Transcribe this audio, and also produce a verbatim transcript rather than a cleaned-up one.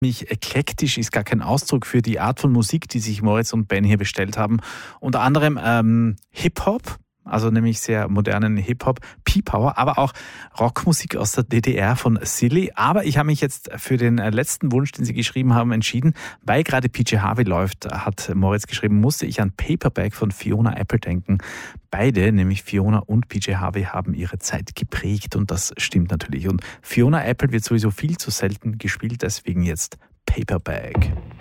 Mich eklektisch ist gar kein Ausdruck für die Art von Musik, die sich Moritz und Ben hier bestellt haben. Unter anderem ähm, Hip-Hop, also nämlich sehr modernen Hip-Hop, P-Power, aber auch Rockmusik aus der D D R von Silly. Aber ich habe mich jetzt für den letzten Wunsch, den Sie geschrieben haben, entschieden. Weil gerade P J Harvey läuft, hat Moritz geschrieben, musste ich an Paperback von Fiona Apple denken. Beide, nämlich Fiona und P J Harvey, haben ihre Zeit geprägt und das stimmt natürlich. Und Fiona Apple wird sowieso viel zu selten gespielt, deswegen jetzt Paperback.